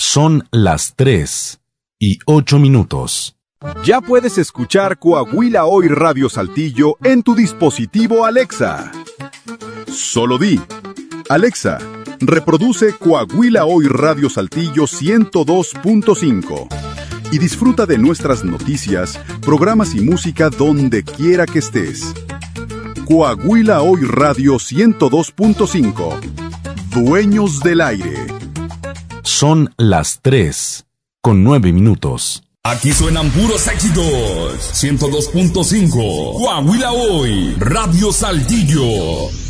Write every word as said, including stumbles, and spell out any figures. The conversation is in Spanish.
Son las tres y ocho minutos. Ya puedes escuchar Coahuila Hoy Radio Saltillo en tu dispositivo Alexa. Solo di: Alexa, reproduce Coahuila Hoy Radio Saltillo ciento dos punto cinco y disfruta de nuestras noticias, programas y música donde quiera que estés. Coahuila Hoy Radio ciento dos punto cinco. Dueños del aire. Son las tres con nueve minutos. Aquí suenan puros éxitos. ciento dos punto cinco. Coahuila Hoy Radio Saltillo.